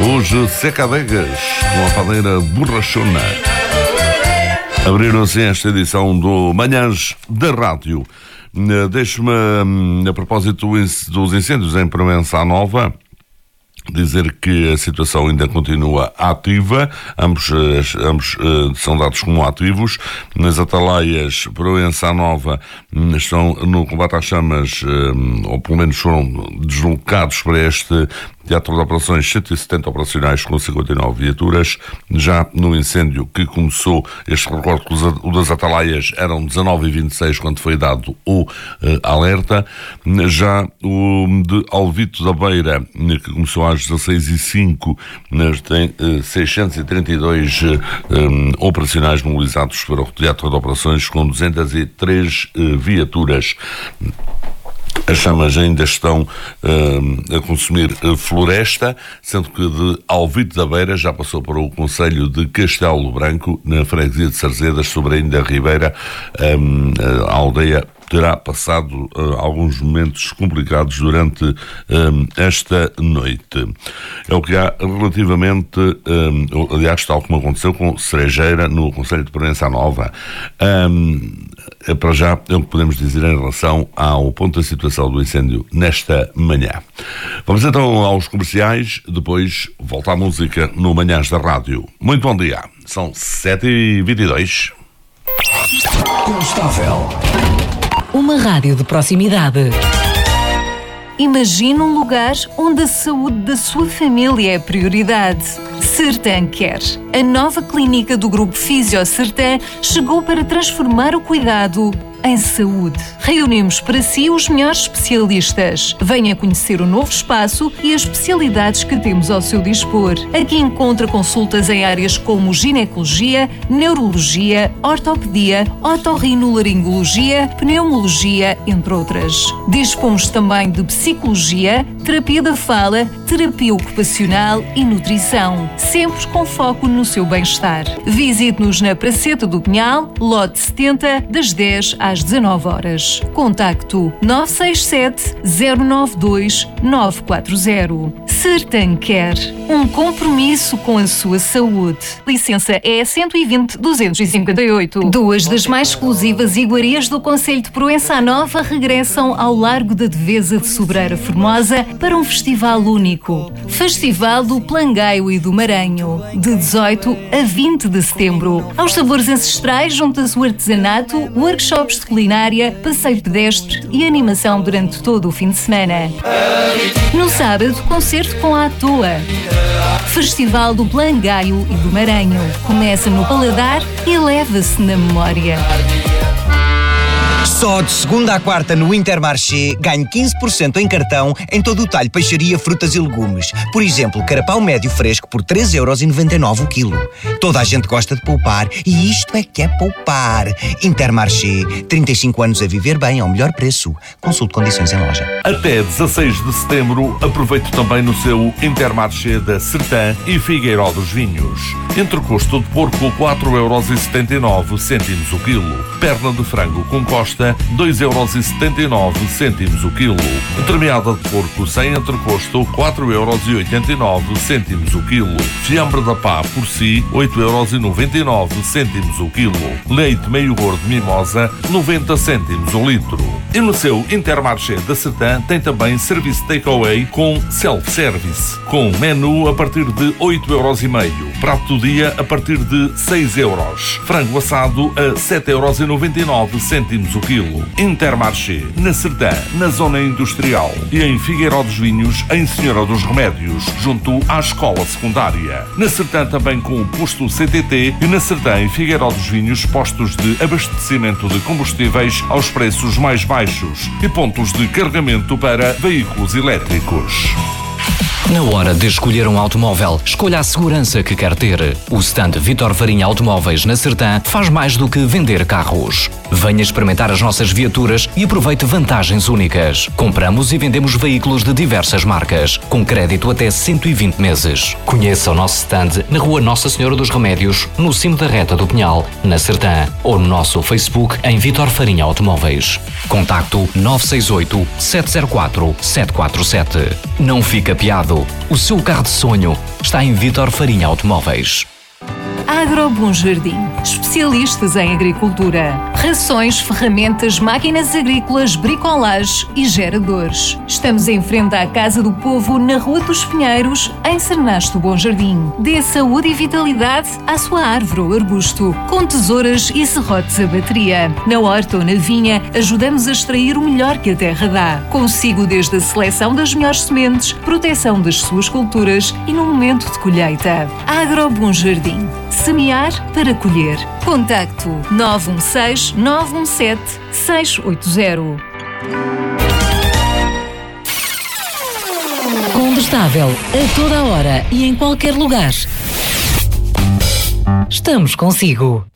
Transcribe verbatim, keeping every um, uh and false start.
Os Secadegas, com a padeira borrachona. Abriram assim esta edição do Manhãs da Rádio. Deixe-me, a propósito dos incêndios em Proença Nova, dizer que a situação ainda continua ativa, ambos, ambos uh, são dados como ativos. Nas atalaias Proença Nova estão no combate às chamas, uh, ou pelo menos foram deslocados para este teatro de operações cento e setenta operacionais com cinquenta e nove viaturas. Já no incêndio que começou, este recorte, o das atalaias eram dezanove e vinte e seis quando foi dado o uh, alerta. Já o de Alvito da Beira, que começou às dezasseis e cinco, tem uh, seiscentos e trinta e dois uh, um, operacionais mobilizados para o teatro de operações com duzentas e três uh, viaturas. As chamas ainda estão uh, a consumir uh, floresta, sendo que de Alvito da Beira já passou para o concelho de Castelo Branco, na freguesia de Sarzedas, sobre a Inda Ribeira. Um, a aldeia terá passado uh, alguns momentos complicados durante um, esta noite. É o que há relativamente, um, aliás, tal como aconteceu com Cerejeira, no concelho de Proença Nova. Um, é para já é o que podemos dizer em relação ao ponto da situação do incêndio nesta manhã. Vamos então aos comerciais, depois volta à música no Manhãs da Rádio. Muito bom dia, são sete e vinte e dois. Constável. Uma rádio de proximidade. Imagine um lugar onde a saúde da sua família é prioridade. Sertan Care. A nova clínica do Grupo Fisio Sertan chegou para transformar o cuidado em saúde. Reunimos para si os melhores especialistas. Venha conhecer o novo espaço e as especialidades que temos ao seu dispor. Aqui encontra consultas em áreas como ginecologia, neurologia, ortopedia, otorrinolaringologia, pneumologia, entre outras. Dispomos também de psicologia, terapia da fala, terapia ocupacional e nutrição, sempre com foco no seu bem-estar. Visite-nos na Praceta do Pinhal, lote setenta, das dez às dezanove horas. Contacto nove seis sete, zero nove dois, nove quatro zero. Sertan Care. Um compromisso com a sua saúde. Licença E cento e vinte, duzentos e cinquenta e oito. Duas das mais exclusivas iguarias do concelho de Proença Nova regressam ao Largo da Devesa de Sobreira Formosa para um festival único. Festival do Plangaio e do Maranho. De dezoito a vinte de setembro. Aos sabores ancestrais junta-se o artesanato, workshops de culinária, passeio pedestre e animação durante todo o fim de semana. No sábado, concerto com a Toa. Festival do Plangaio e do Maranho. Começa no paladar e leva-se na memória. Só de segunda à quarta no Intermarché ganho quinze por cento em cartão em todo o talho peixaria, frutas e legumes. Por exemplo, carapau médio fresco por três euros e noventa e nove o quilo. Toda a gente gosta de poupar e isto é que é poupar. Intermarché, trinta e cinco anos a viver bem ao melhor preço. Consulte condições em loja. Até dezasseis de setembro, aproveite também no seu Intermarché da Sertan e Figueiró dos Vinhos. Entrecosto de porco, quatro euros e setenta e nove cêntimos o quilo. Perna de frango com costa, dois euros e setenta e nove cêntimos o quilo. Termeada de porco sem entrecosto, quatro euros e oitenta e nove cêntimos o quilo. Fiambre da pá por si, oito euros e noventa e nove cêntimos o quilo. Leite meio gordo mimosa, noventa cêntimos o litro. E no seu Intermarché da Sertan tem também serviço takeaway com self-service, com menu a partir de oito euros e meio. Prato do dia a partir de seis euros. Frango assado a sete euros e noventa e nove cêntimos o quilo. Intermarché, na Sertan, na zona industrial, e em Figueiró dos Vinhos, em Senhora dos Remédios, junto à escola secundária. Na Sertan também com o posto C T T e na Sertan e Figueiró dos Vinhos postos de abastecimento de combustíveis aos preços mais baixos e pontos de carregamento para veículos elétricos. Na hora de escolher um automóvel, escolha a segurança que quer ter. O stand Vítor Farinha Automóveis na Sertan faz mais do que vender carros. Venha experimentar as nossas viaturas e aproveite vantagens únicas. Compramos e vendemos veículos de diversas marcas, com crédito até cento e vinte meses. Conheça o nosso stand na Rua Nossa Senhora dos Remédios, no cimo da Reta do Pinhal, na Sertan, ou no nosso Facebook em Vítor Farinha Automóveis. Contacto nove seis oito, sete zero quatro, sete quatro sete. Não fica piado. cuidado. O seu carro de sonho está em Vítor Farinha Automóveis. Agro Bom Jardim, especialistas em agricultura, rações, ferramentas, máquinas agrícolas, bricolage e geradores. Estamos em frente à Casa do Povo, na Rua dos Pinheiros, em Sernasto Bom Jardim. Dê saúde e vitalidade à sua árvore ou arbusto, com tesouras e serrotes a bateria. Na horta ou na vinha, ajudamos a extrair o melhor que a terra dá. Consigo desde a seleção das melhores sementes, proteção das suas culturas e no momento de colheita. Agro Bom Jardim. Semear para colher. Contacto nove um seis, nove um sete, seis oito zero. Combustável a toda hora e em qualquer lugar. Estamos consigo.